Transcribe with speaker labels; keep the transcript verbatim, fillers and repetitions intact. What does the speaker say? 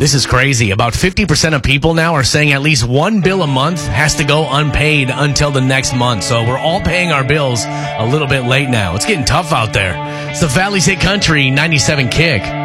Speaker 1: This is crazy. About fifty percent of people now are saying at least one bill a month has to go unpaid until the next month. So we're all paying our bills a little bit late now. It's getting tough out there. It's the Valley's Hit Country ninety-seven Kick.